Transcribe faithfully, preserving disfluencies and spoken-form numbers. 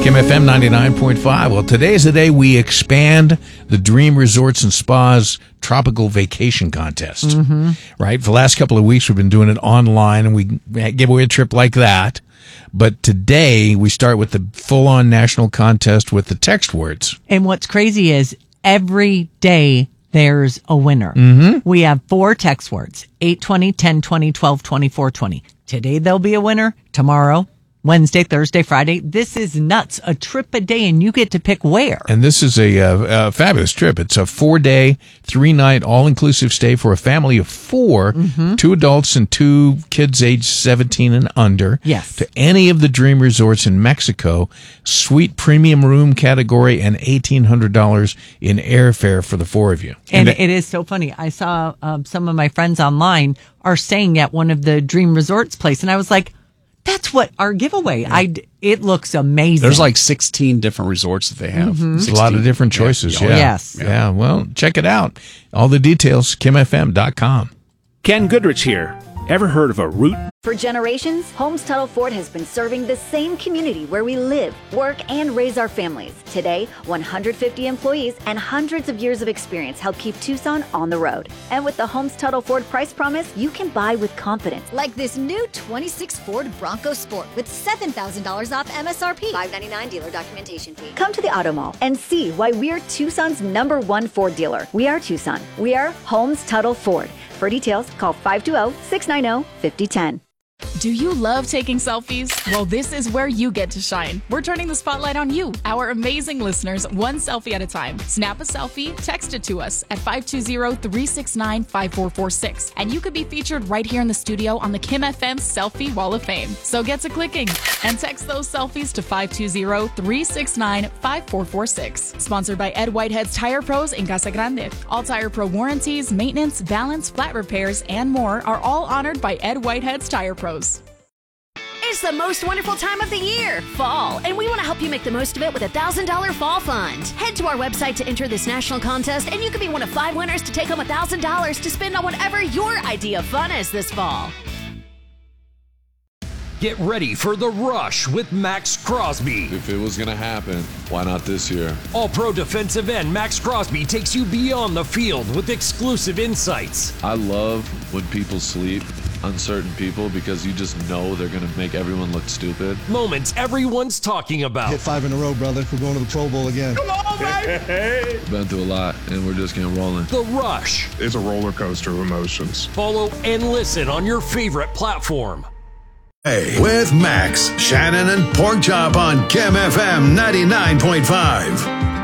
Kim F M ninety-nine point five. Well, today's the day we expand the Dream Resorts and Spas Tropical Vacation Contest. Mm-hmm. Right? For the last couple of weeks, we've been doing it online, and we give away a trip like that. But today, we start with the full-on national contest with the text words. And what's crazy is every day there's a winner. Mm-hmm. We have four text words, eight twenty, ten twenty, twelve twenty, four twenty. Today there'll be a winner. Tomorrow, Wednesday, Thursday, Friday. This is nuts. A trip a day, and you get to pick where. And this is a, uh, a fabulous trip. It's a four-day, three-night, all-inclusive stay for a family of four, mm-hmm. two adults and two kids aged seventeen and under. Yes. To any of the Dream Resorts in Mexico, suite premium room category, and eighteen hundred dollars in airfare for the four of you. And, and it is so funny. I saw um, some of my friends online are staying at one of the Dream Resorts place, and I was like, that's what our giveaway. Yeah. I, it looks amazing. There's like sixteen different resorts that they have. Mm-hmm. It's a lot of different choices. Yeah. yeah. Yes. Yeah. yeah. Well, check it out. All the details, kim f m dot com. Ken Goodrich here. Ever heard of a root? For generations, Holmes Tuttle Ford has been serving the same community where we live, work, and raise our families. Today, one hundred fifty employees and hundreds of years of experience help keep Tucson on the road. And with the Holmes Tuttle Ford price promise, you can buy with confidence. Like this new twenty-six Ford Bronco Sport with seven thousand dollars off M S R P. five ninety-nine dealer documentation fee. Come to the Auto Mall and see why we're Tucson's number one Ford dealer. We are Tucson. We are Holmes Tuttle Ford. For details, call five two zero, six nine zero, five zero one zero. Do you love taking selfies? Well, this is where you get to shine. We're turning the spotlight on you, our amazing listeners, one selfie at a time. Snap a selfie, text it to us at five two zero, three six nine, five four four six, and you could be featured right here in the studio on the Kim F M Selfie Wall of Fame. So get to clicking and text those selfies to five two zero, three six nine, five four four six. Sponsored by Ed Whitehead's Tire Pros in Casa Grande. All Tire Pro warranties, maintenance, balance, flat repairs, and more are all honored by Ed Whitehead's Tire Pros. It's the most wonderful time of the year, fall, and we want to help you make the most of it with a one thousand dollars fall fund. Head to our website to enter this national contest, and you could be one of five winners to take home one thousand dollars to spend on whatever your idea of fun is this fall. Get ready for The Rush with Max Crosby. If it was going to happen, why not this year? All-pro defensive end Max Crosby takes you beyond the field with exclusive insights. I love when people sleep, uncertain people, because you just know they're going to make everyone look stupid. Moments everyone's talking about. Hit five in a row, brother. We're going to the Pro Bowl again. Come on, baby! Been through a lot, and we're just getting rolling. The Rush. It's a roller coaster of emotions. Follow and listen on your favorite platform. Hey, with Max, Shannon, and Porkchop on Kim F M ninety-nine point five.